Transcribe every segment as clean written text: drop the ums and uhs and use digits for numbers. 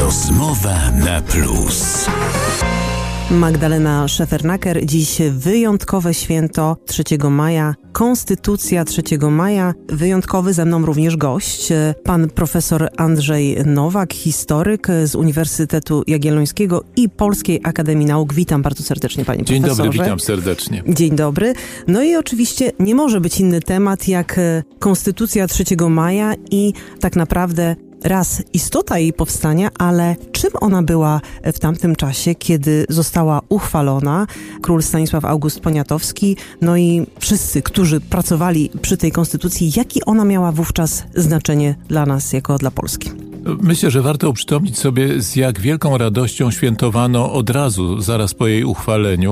Rozmowa na plus. Magdalena Szefernaker. Dziś wyjątkowe święto 3 maja, Konstytucja 3 maja. Wyjątkowy ze mną również gość, pan profesor Andrzej Nowak, historyk z Uniwersytetu Jagiellońskiego i Polskiej Akademii Nauk. Witam bardzo serdecznie, panie profesorze. Dzień dobry, witam serdecznie. Dzień dobry. No i oczywiście nie może być inny temat jak Konstytucja 3 maja i tak naprawdę raz istota jej powstania, ale czym ona była w tamtym czasie, kiedy została uchwalona? Król Stanisław August Poniatowski, no i wszyscy, którzy pracowali przy tej konstytucji, jakie ona miała wówczas znaczenie dla nas, jako dla Polski? Myślę, że warto uprzytomnić sobie, z jak wielką radością świętowano od razu, zaraz po jej uchwaleniu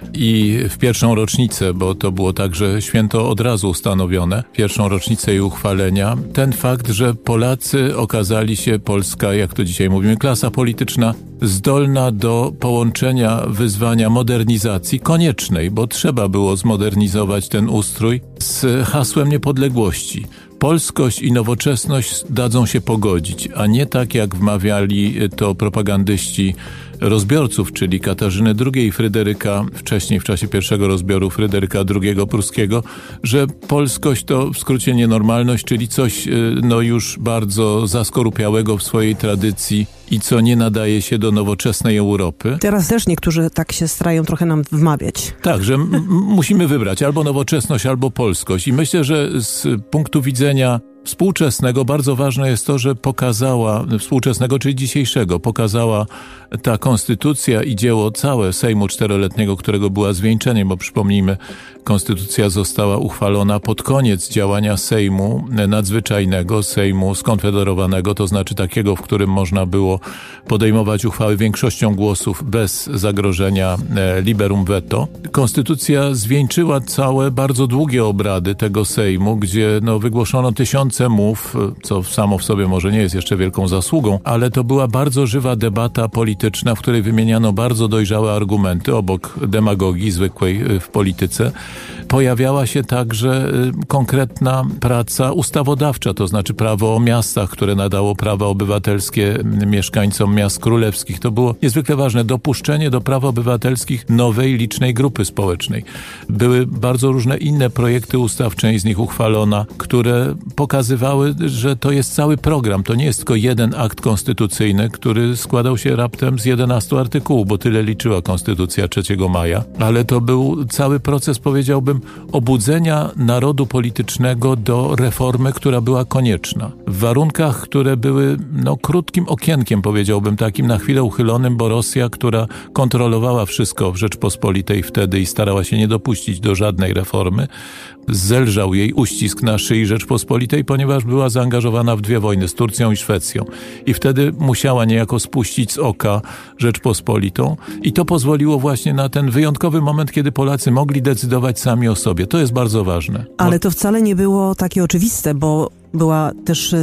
i w pierwszą rocznicę, bo to było także święto od razu ustanowione, pierwszą rocznicę jej uchwalenia, ten fakt, że Polacy okazali się, Polska, jak to dzisiaj mówimy, klasa polityczna, zdolna do połączenia wyzwania modernizacji koniecznej, bo trzeba było zmodernizować ten ustrój z hasłem niepodległości. Polskość i nowoczesność dadzą się pogodzić, a nie tak jak wmawiali to propagandyści rozbiorców, czyli Katarzyny II i Fryderyka, wcześniej w czasie pierwszego rozbioru Fryderyka II Pruskiego, że polskość to w skrócie nienormalność, czyli coś już bardzo zaskorupiałego w swojej tradycji i co nie nadaje się do nowoczesnej Europy. Teraz też niektórzy tak się starają trochę nam wmawiać. Tak, że musimy wybrać albo nowoczesność, albo polskość. I myślę, że z punktu widzenia współczesnego bardzo ważne jest to, że współczesnego, czyli dzisiejszego, pokazała ta konstytucja i dzieło całe Sejmu Czteroletniego, którego była zwieńczeniem, bo przypomnijmy, konstytucja została uchwalona pod koniec działania Sejmu nadzwyczajnego, Sejmu skonfederowanego, to znaczy takiego, w którym można było podejmować uchwały większością głosów bez zagrożenia liberum veto. Konstytucja zwieńczyła całe bardzo długie obrady tego Sejmu, gdzie wygłoszono tysiące mów, co samo w sobie może nie jest jeszcze wielką zasługą, ale to była bardzo żywa debata polityczna, w której wymieniano bardzo dojrzałe argumenty, obok demagogii zwykłej w polityce. Pojawiała się także konkretna praca ustawodawcza, to znaczy prawo o miastach, które nadało prawa obywatelskie mieszkańcom miast królewskich. To było niezwykle ważne. Dopuszczenie do praw obywatelskich nowej, licznej grupy społecznej. Były bardzo różne inne projekty ustaw, część z nich uchwalona, które pokazywały, że to jest cały program. To nie jest tylko jeden akt konstytucyjny, który składał się raptem z 11 artykułów, bo tyle liczyła Konstytucja 3 maja, ale to był cały proces, powiedziałbym, obudzenia narodu politycznego do reformy, która była konieczna. W warunkach, które były krótkim okienkiem, powiedziałbym, takim na chwilę uchylonym, bo Rosja, która kontrolowała wszystko w Rzeczpospolitej wtedy i starała się nie dopuścić do żadnej reformy, zelżał jej uścisk na szyi Rzeczpospolitej, ponieważ była zaangażowana w 2 wojny z Turcją i Szwecją. I wtedy musiała niejako spuścić z oka Rzeczpospolitą i to pozwoliło właśnie na ten wyjątkowy moment, kiedy Polacy mogli decydować sami o sobie. To jest bardzo ważne. Ale to wcale nie było takie oczywiste, bo była też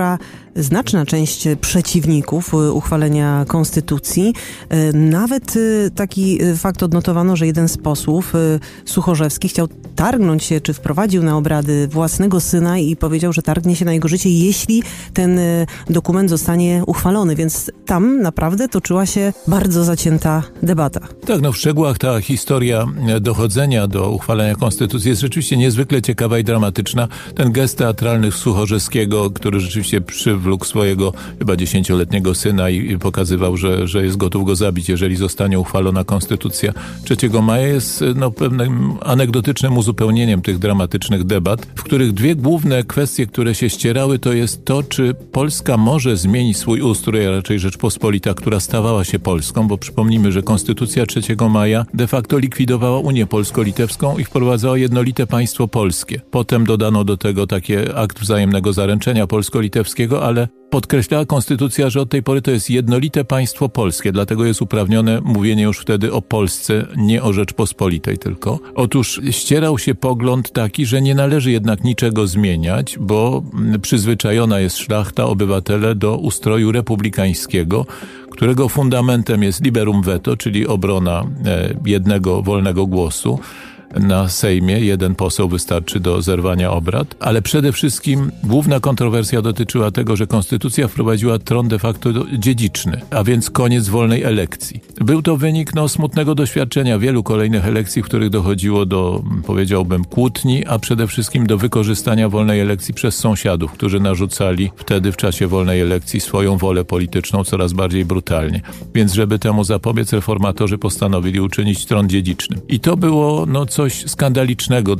znaczna część przeciwników uchwalenia konstytucji. Nawet taki fakt odnotowano, że jeden z posłów, Suchorzewski, chciał targnąć się, czy wprowadził na obrady własnego syna i powiedział, że targnie się na jego życie, jeśli ten dokument zostanie uchwalony. Więc tam naprawdę toczyła się bardzo zacięta debata. Tak, w szczegółach ta historia dochodzenia do uchwalenia konstytucji jest rzeczywiście niezwykle ciekawa i dramatyczna. Ten gest teatralny Suchorzeskiego, który rzeczywiście przywlókł swojego chyba 10-letniego syna i pokazywał, że jest gotów go zabić, jeżeli zostanie uchwalona konstytucja 3 maja, jest pewnym anegdotycznym uzupełnieniem tych dramatycznych debat, w których 2 główne kwestie, które się ścierały, to jest to, czy Polska może zmienić swój ustrój, a raczej Rzeczpospolita, która stawała się Polską, bo przypomnijmy, że konstytucja 3 maja de facto likwidowała Unię Polsko-Litewską i wprowadzała jednolite państwo polskie. Potem dodano do tego taki akt wzajemnego zaręczenia polsko-litewskiego, ale podkreślała konstytucja, że od tej pory to jest jednolite państwo polskie, dlatego jest uprawnione mówienie już wtedy o Polsce, nie o Rzeczpospolitej tylko. Otóż ścierał się pogląd taki, że nie należy jednak niczego zmieniać, bo przyzwyczajona jest szlachta, obywatele do ustroju republikańskiego, którego fundamentem jest liberum veto, czyli obrona jednego wolnego głosu. na Sejmie. 1 poseł wystarczy do zerwania obrad. Ale przede wszystkim główna kontrowersja dotyczyła tego, że konstytucja wprowadziła tron de facto dziedziczny, a więc koniec wolnej elekcji. Był to wynik smutnego doświadczenia wielu kolejnych elekcji, w których dochodziło do, powiedziałbym, kłótni, a przede wszystkim do wykorzystania wolnej elekcji przez sąsiadów, którzy narzucali wtedy w czasie wolnej elekcji swoją wolę polityczną coraz bardziej brutalnie. Więc żeby temu zapobiec, reformatorzy postanowili uczynić tron dziedzicznym. I to było coś skandalicznego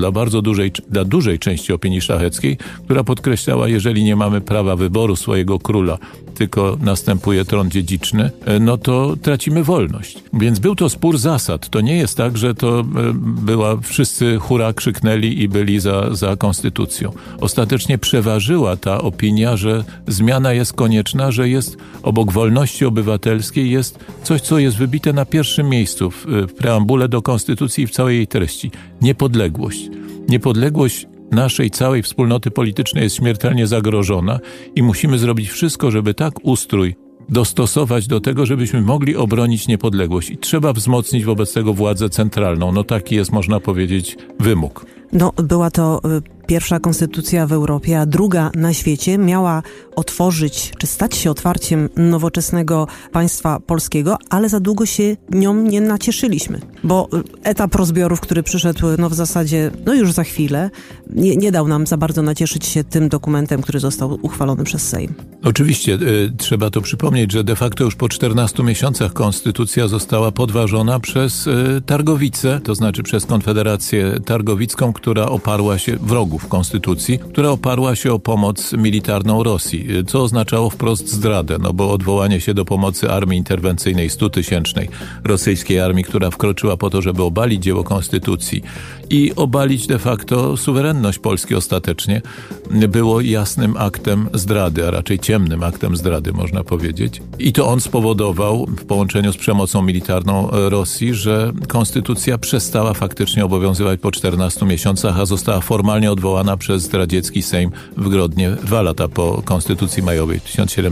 dla dużej części opinii szlacheckiej, która podkreślała, jeżeli nie mamy prawa wyboru swojego króla, tylko następuje tron dziedziczny, to tracimy wolność. Więc był to spór zasad. To nie jest tak, że to wszyscy hurra krzyknęli i byli za konstytucją. Ostatecznie przeważyła ta opinia, że zmiana jest konieczna, że jest obok wolności obywatelskiej jest coś, co jest wybite na pierwszym miejscu w preambule do konstytucji i w całej jej treści. Niepodległość. Niepodległość naszej całej wspólnoty politycznej jest śmiertelnie zagrożona i musimy zrobić wszystko, żeby tak ustrój dostosować do tego, żebyśmy mogli obronić niepodległość. I trzeba wzmocnić wobec tego władzę centralną. Taki jest, można powiedzieć, wymóg. Była to pierwsza konstytucja w Europie, a druga na świecie, miała otworzyć, czy stać się otwarciem nowoczesnego państwa polskiego, ale za długo się nią nie nacieszyliśmy. Bo etap rozbiorów, który przyszedł w zasadzie już za chwilę, nie dał nam za bardzo nacieszyć się tym dokumentem, który został uchwalony przez Sejm. Oczywiście trzeba to przypomnieć, że de facto już po 14 miesiącach konstytucja została podważona przez Targowicę, to znaczy przez Konfederację Targowicką, która oparła się wrogów konstytucji, która oparła się o pomoc militarną Rosji, co oznaczało wprost zdradę, bo odwołanie się do pomocy armii interwencyjnej 100-tysięcznej rosyjskiej armii, która wkroczyła po to, żeby obalić dzieło konstytucji i obalić de facto suwerenność Polski ostatecznie, było jasnym aktem zdrady, a raczej ciemnym aktem zdrady, można powiedzieć. I to on spowodował w połączeniu z przemocą militarną Rosji, że konstytucja przestała faktycznie obowiązywać po 14 miesiącach, a została formalnie odwołana przez radziecki Sejm w Grodnie 2 lata po konstytucji majowej w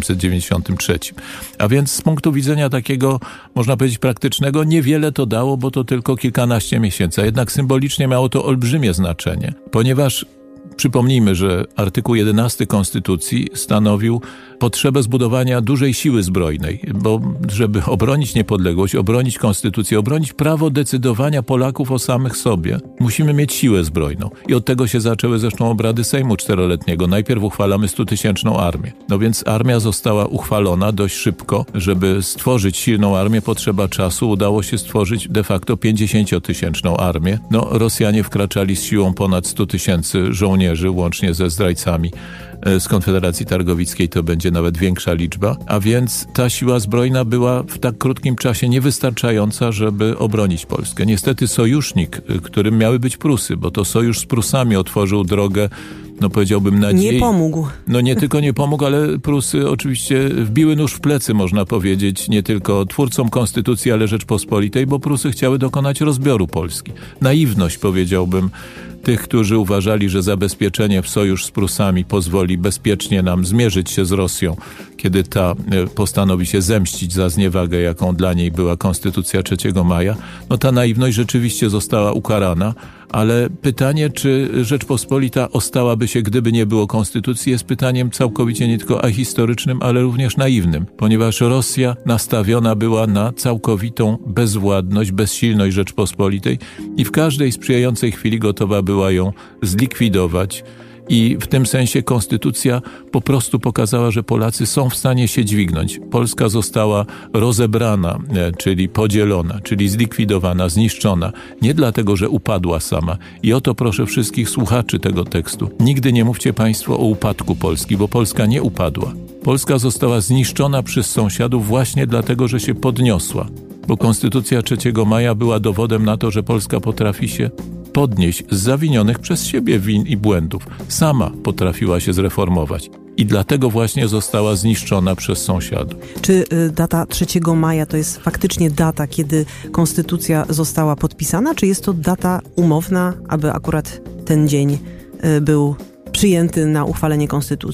1793. A więc z punktu widzenia takiego, można powiedzieć, praktycznego, niewiele to dało, bo to tylko kilkanaście miesięcy, a jednak symbolicznie miało to olbrzymie znaczenie, ponieważ przypomnijmy, że artykuł 11 Konstytucji stanowił potrzebę zbudowania dużej siły zbrojnej, bo żeby obronić niepodległość, obronić konstytucję, obronić prawo decydowania Polaków o samych sobie, musimy mieć siłę zbrojną. I od tego się zaczęły zresztą obrady Sejmu 4-letniego. Najpierw uchwalamy 100-tysięczną armię. Więc armia została uchwalona dość szybko. Żeby stworzyć silną armię, potrzeba czasu. Udało się stworzyć de facto 50-tysięczną armię. Rosjanie wkraczali z siłą ponad 100 000 żołnierzy, łącznie ze zdrajcami z Konfederacji Targowickiej to będzie nawet większa liczba, a więc ta siła zbrojna była w tak krótkim czasie niewystarczająca, żeby obronić Polskę. Niestety sojusznik, którym miały być Prusy, bo to sojusz z Prusami otworzył drogę, powiedziałbym, nadziei. Nie pomógł. Nie tylko nie pomógł, ale Prusy oczywiście wbiły nóż w plecy, można powiedzieć, nie tylko twórcom konstytucji, ale Rzeczpospolitej, bo Prusy chciały dokonać rozbioru Polski. Naiwność, powiedziałbym, tych, którzy uważali, że zabezpieczenie w sojusz z Prusami pozwoli bezpiecznie nam zmierzyć się z Rosją, kiedy ta postanowi się zemścić za zniewagę, jaką dla niej była Konstytucja 3 maja. Ta naiwność rzeczywiście została ukarana, ale pytanie, czy Rzeczpospolita ostałaby się, gdyby nie było konstytucji, jest pytaniem całkowicie nie tylko ahistorycznym, ale również naiwnym, ponieważ Rosja nastawiona była na całkowitą bezwładność, bezsilność Rzeczpospolitej i w każdej sprzyjającej chwili gotowa była ją zlikwidować. I w tym sensie konstytucja po prostu pokazała, że Polacy są w stanie się dźwignąć. Polska została rozebrana, czyli podzielona, czyli zlikwidowana, zniszczona. Nie dlatego, że upadła sama. I o to proszę wszystkich słuchaczy tego tekstu. Nigdy nie mówcie państwo o upadku Polski, bo Polska nie upadła. Polska została zniszczona przez sąsiadów właśnie dlatego, że się podniosła. Bo Konstytucja 3 maja była dowodem na to, że Polska potrafi się podnieść z zawinionych przez siebie win i błędów. Sama potrafiła się zreformować. I dlatego właśnie została zniszczona przez sąsiadów. Czy data 3 maja to jest faktycznie data, kiedy konstytucja została podpisana, czy jest to data umowna, aby akurat ten dzień był przyjęty na uchwalenie konstytucji?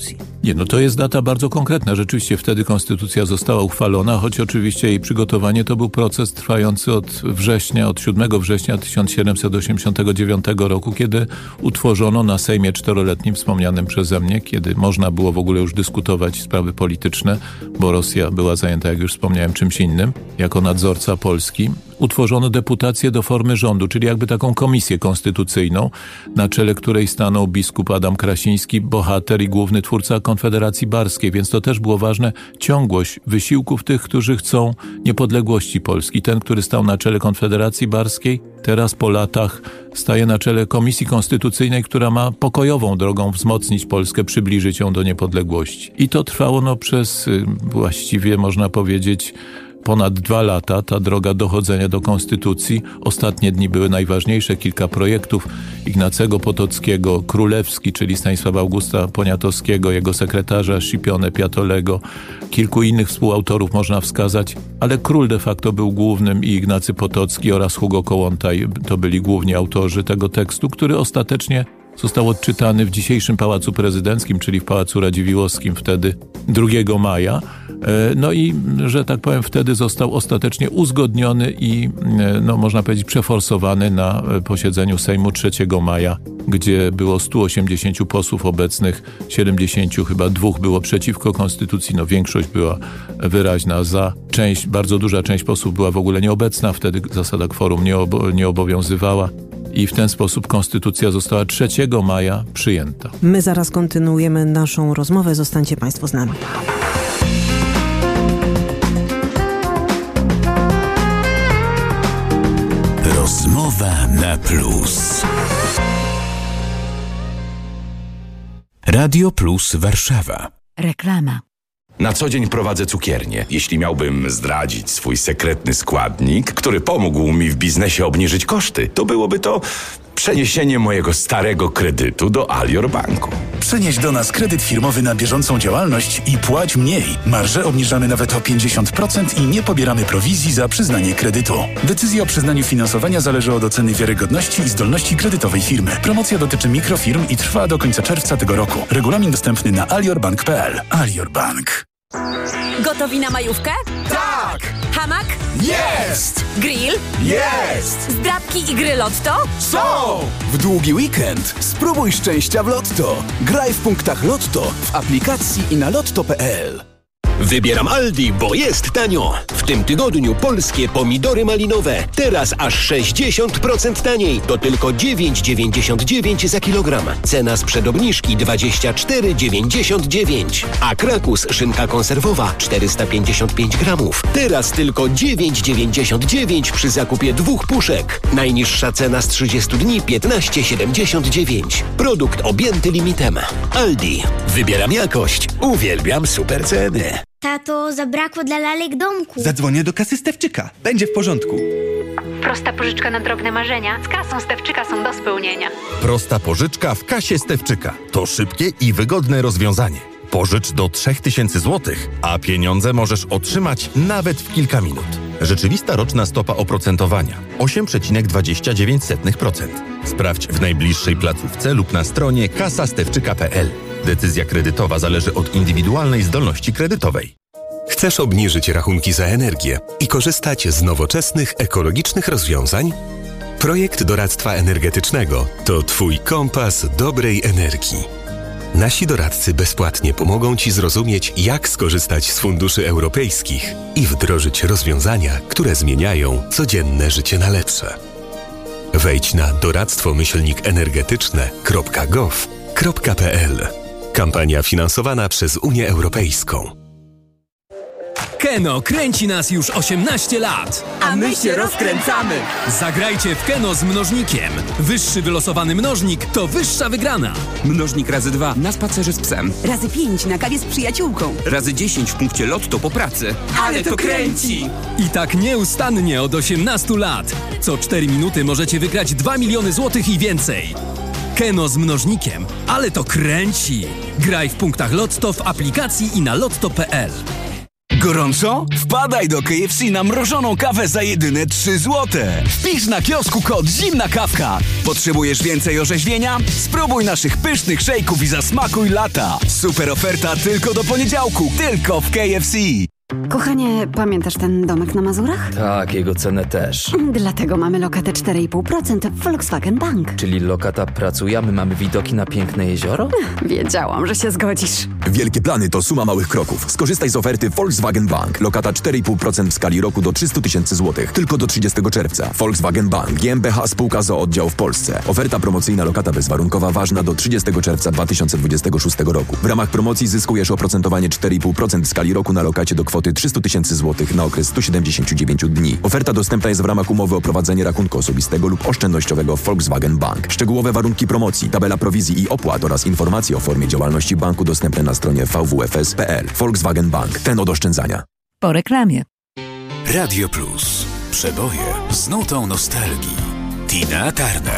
Nie, no to jest data bardzo konkretna. Rzeczywiście wtedy konstytucja została uchwalona, choć oczywiście jej przygotowanie to był proces trwający od 7 września 1789 roku, kiedy utworzono na Sejmie Czteroletnim wspomnianym przeze mnie, kiedy można było w ogóle już dyskutować sprawy polityczne, bo Rosja była zajęta, jak już wspomniałem, czymś innym, jako nadzorca Polski. Utworzono deputację do formy rządu, czyli jakby taką komisję konstytucyjną, na czele której stanął biskup Adam Krasiński, bohater i główny twórca Konfederacji Barskiej, więc to też było ważne, ciągłość wysiłków tych, którzy chcą niepodległości Polski. Ten, który stał na czele Konfederacji Barskiej, teraz po latach staje na czele Komisji Konstytucyjnej, która ma pokojową drogą wzmocnić Polskę, przybliżyć ją do niepodległości. I to trwało przez właściwie można powiedzieć ponad 2 lata, ta droga dochodzenia do konstytucji. Ostatnie dni były najważniejsze, kilka projektów Ignacego Potockiego, Królewski, czyli Stanisława Augusta Poniatowskiego, jego sekretarza Scipione Piatolego, kilku innych współautorów można wskazać, ale król de facto był głównym i Ignacy Potocki oraz Hugo Kołłątaj to byli główni autorzy tego tekstu, który ostatecznie został odczytany w dzisiejszym Pałacu Prezydenckim, czyli w Pałacu Radziwiłłowskim wtedy 2 maja. No i, że tak powiem, wtedy został ostatecznie uzgodniony i, można powiedzieć, przeforsowany na posiedzeniu Sejmu 3 maja, gdzie było 180 posłów obecnych, 72 było przeciwko konstytucji, większość była wyraźna za. Bardzo duża część posłów była w ogóle nieobecna, wtedy zasada kworum nie obowiązywała. I w ten sposób konstytucja została 3 maja przyjęta. My zaraz kontynuujemy naszą rozmowę. Zostańcie Państwo z nami. Rozmowa na plus. Radio Plus Warszawa. Reklama. Na co dzień prowadzę cukiernię. Jeśli miałbym zdradzić swój sekretny składnik, który pomógł mi w biznesie obniżyć koszty, to byłoby to przeniesienie mojego starego kredytu do Alior Banku. Przenieś do nas kredyt firmowy na bieżącą działalność i płać mniej. Marże obniżamy nawet o 50% i nie pobieramy prowizji za przyznanie kredytu. Decyzja o przyznaniu finansowania zależy od oceny wiarygodności i zdolności kredytowej firmy. Promocja dotyczy mikrofirm i trwa do końca czerwca tego roku. Regulamin dostępny na aliorbank.pl. Alior Bank. Gotowi na majówkę? Tak! Hamak? Jest! Grill? Jest! Zdrabki i gry Lotto? Są! W długi weekend spróbuj szczęścia w Lotto. Graj w punktach Lotto w aplikacji i na lotto.pl. Wybieram Aldi, bo jest tanio. W tym tygodniu polskie pomidory malinowe. Teraz aż 60% taniej. To tylko 9,99 za kilogram. Cena sprzed obniżki 24,99. A Krakus szynka konserwowa 455 gramów. Teraz tylko 9,99 przy zakupie 2 puszek. Najniższa cena z 30 dni 15,79. Produkt objęty limitem. Aldi. Wybieram jakość. Uwielbiam super ceny. Tato, zabrakło dla lalek domku. Zadzwonię do kasy Stefczyka. Będzie w porządku. Prosta pożyczka na drobne marzenia. Z kasą Stefczyka są do spełnienia. Prosta pożyczka w kasie Stefczyka. To szybkie i wygodne rozwiązanie. Pożycz do 3000 zł, a pieniądze możesz otrzymać nawet w kilka minut. Rzeczywista roczna stopa oprocentowania 8,29%. Sprawdź w najbliższej placówce lub na stronie kasastewczyka.pl. Decyzja kredytowa zależy od indywidualnej zdolności kredytowej. Chcesz obniżyć rachunki za energię i korzystać z nowoczesnych, ekologicznych rozwiązań? Projekt doradztwa energetycznego to Twój kompas dobrej energii. Nasi doradcy bezpłatnie pomogą Ci zrozumieć, jak skorzystać z funduszy europejskich i wdrożyć rozwiązania, które zmieniają codzienne życie na lepsze. Wejdź na doradztwomyślnikenergetyczne.gov.pl. Kampania finansowana przez Unię Europejską. Keno kręci nas już 18 lat. A my się rozkręcamy. Zagrajcie w Keno z mnożnikiem. Wyższy wylosowany mnożnik to wyższa wygrana. Mnożnik razy 2 na spacerze z psem. Razy 5 na kawie z przyjaciółką. Razy 10 w punkcie Lotto po pracy. Ale to kręci! I tak nieustannie od 18 lat. Co 4 minuty możecie wygrać 2 miliony złotych i więcej. Keno z mnożnikiem. Ale to kręci. Graj w punktach Lotto w aplikacji i na lotto.pl. Gorąco? Wpadaj do KFC na mrożoną kawę za jedyne 3 złote. Wpisz na kiosku kod Zimna Kawka. Potrzebujesz więcej orzeźwienia? Spróbuj naszych pysznych szejków i zasmakuj lata. Super oferta tylko do poniedziałku, tylko w KFC. Kochanie, pamiętasz ten domek na Mazurach? Tak, jego cenę też. Dlatego mamy lokatę 4,5% w Volkswagen Bank. Czyli lokata pracuje, a my mamy widoki na piękne jezioro? Wiedziałam, że się zgodzisz. Wielkie plany to suma małych kroków. Skorzystaj z oferty Volkswagen Bank. Lokata 4,5% w skali roku do 300 tysięcy złotych. Tylko do 30 czerwca. Volkswagen Bank. GmbH Spółka z o.o. w Polsce. Oferta promocyjna lokata bezwarunkowa ważna do 30 czerwca 2026 roku. W ramach promocji zyskujesz oprocentowanie 4,5% w skali roku na lokacie do kwoty 300 tysięcy złotych na okres 179 dni. Oferta dostępna jest w ramach umowy o prowadzenie rachunku osobistego lub oszczędnościowego Volkswagen Bank. Szczegółowe warunki promocji, tabela prowizji i opłat oraz informacje o formie działalności banku dostępne na stronie vwfs.pl. Volkswagen Bank. Ten od oszczędzania. Po reklamie. Radio Plus. Przeboje z nutą nostalgii. Tina Turner.